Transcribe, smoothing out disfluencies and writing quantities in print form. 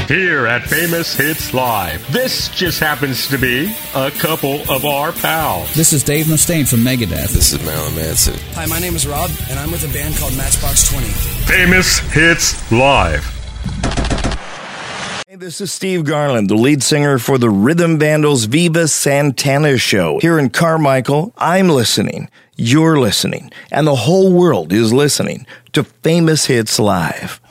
Here at Famous Hits Live, this just happens to be a couple of our pals. This is Dave Mustaine from Megadeth. This is Marilyn Manson. Hi, my name is Rob, and I'm with a band called Matchbox 20. Famous Hits Live. Hey, this is Steve Garland, the lead singer for the Rhythm Vandals Viva Santana show. Here in Carmichael, I'm listening, you're listening, and the whole world is listening to Famous Hits Live.